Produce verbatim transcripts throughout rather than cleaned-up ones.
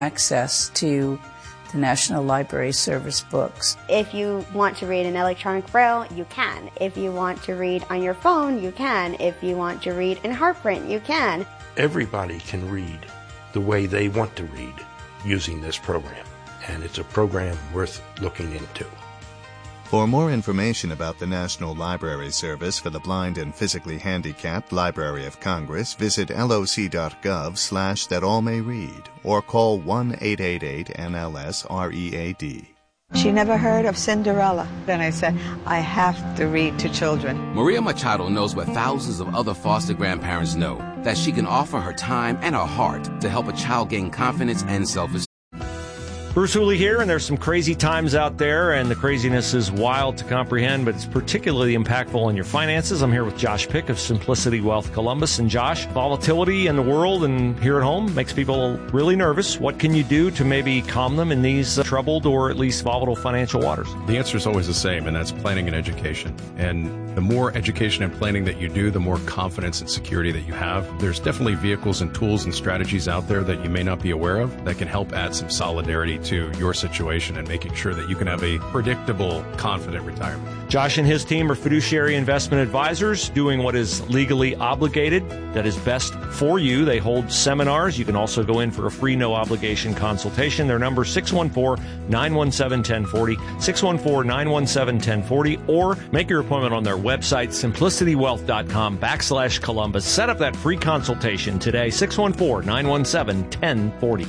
access to the National Library Service books. If you want to read in electronic braille, you can. If you want to read on your phone, you can. If you want to read in Heartprint, you can. Everybody can read the way they want to read using this program, and it's a program worth looking into. For more information about the National Library Service for the Blind and Physically Handicapped Library of Congress, visit loc.gov slash that all may read or call one eight eight eight N L S R E A D. She never heard of Cinderella. Then I said, I have to read to children. Maria Machado knows what thousands of other foster grandparents know, that she can offer her time and her heart to help a child gain confidence and self-esteem. Bruce Hooley here, and there's some crazy times out there, and the craziness is wild to comprehend, but it's particularly impactful on your finances. I'm here with Josh Pick of Simplicity Wealth Columbus. And Josh, volatility in the world and here at home makes people really nervous. What can you do to maybe calm them in these uh, troubled or at least volatile financial waters? The answer is always the same, and that's planning and education. And the more education and planning that you do, the more confidence and security that you have. There's definitely vehicles and tools and strategies out there that you may not be aware of that can help add some solidarity to your situation and making sure that you can have a predictable, confident retirement. Josh and his team are fiduciary investment advisors doing what is legally obligated, that is best for you. They hold seminars. You can also go in for a free, no-obligation consultation. Their number is six one four, nine one seven, one oh four oh, six one four, nine one seven, one oh four oh, or make your appointment on their website, simplicitywealth.com backslash Columbus. Set up that free consultation today, six one four, nine one seven, one oh four oh.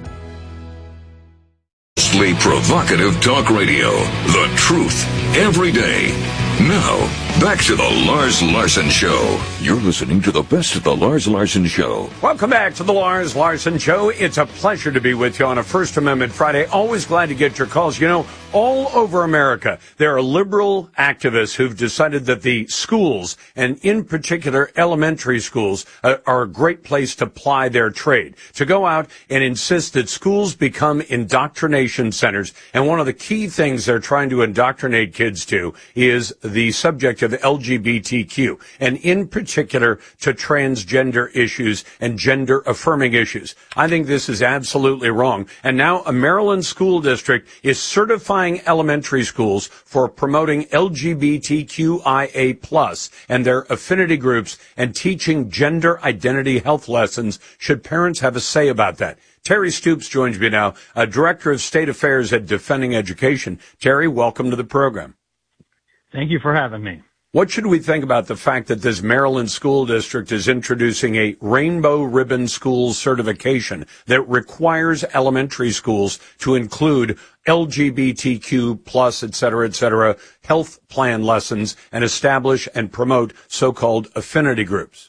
Provocative talk radio. The truth every day. Now, back to the Lars Larson Show. You're listening to the best of the Lars Larson Show. Welcome back to the Lars Larson Show. It's a pleasure to be with you on a First Amendment Friday. Always glad to get your calls. You know, all over America, there are liberal activists who've decided that the schools, and in particular elementary schools, uh, are a great place to ply their trade, to go out and insist that schools become indoctrination centers. And one of the key things they're trying to indoctrinate kids to is the subject of L G B T Q, and in particular to transgender issues and gender affirming issues. I think this is absolutely wrong. And now a Maryland school district is certifying elementary schools for promoting L G B T Q I A plus and their affinity groups and teaching gender identity health lessons. Should parents have a say about that? Terry Stoops joins me now, uh, Director of State Affairs at Defending Education. Terry, welcome to the program. Thank you for having me. What should we think about the fact that this Maryland school district is introducing a Rainbow Ribbon School certification that requires elementary schools to include L G B T Q plus, et cetera, et cetera, health plan lessons and establish and promote so-called affinity groups?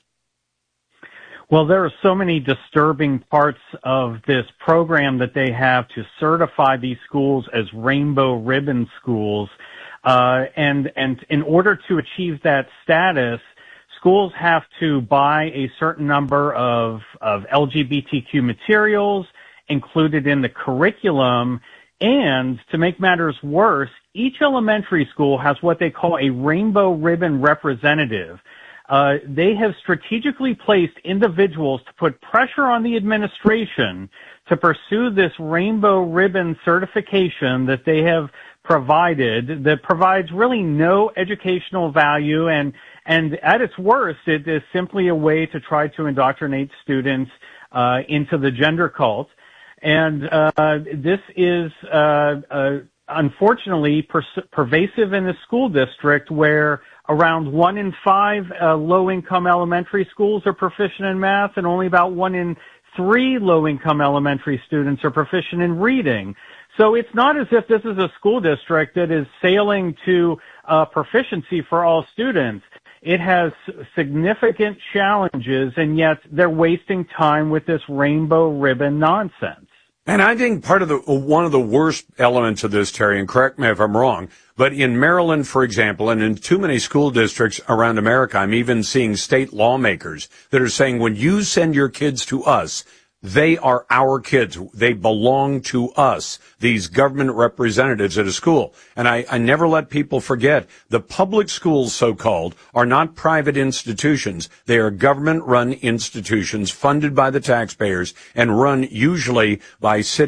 Well, there are so many disturbing parts of this program that they have to certify these schools as Rainbow Ribbon schools. Uh, and, and in order to achieve that status, schools have to buy a certain number of, of L G B T Q materials included in the curriculum. And to make matters worse, each elementary school has what they call a Rainbow Ribbon representative. Uh, they have strategically placed individuals to put pressure on the administration to pursue this Rainbow Ribbon certification that they have provided that provides really no educational value, and and at its worst, it is simply a way to try to indoctrinate students uh, into the gender cult. And uh, this is uh, uh, unfortunately per- pervasive in the school district, where around one in five uh, low-income elementary schools are proficient in math, and only about one in three low-income elementary students are proficient in reading. So it's not as if this is a school district that is sailing to uh, proficiency for all students. It has significant challenges, and yet they're wasting time with this Rainbow Ribbon nonsense. And I think part of the, one of the worst elements of this, Terry, and correct me if I'm wrong, but in Maryland, for example, and in too many school districts around America, I'm even seeing state lawmakers that are saying, when you send your kids to us, They are our kids. They belong to us, these government representatives at a school. And I, I never let people forget, the public schools, so-called, are not private institutions. They are government-run institutions funded by the taxpayers and run usually by city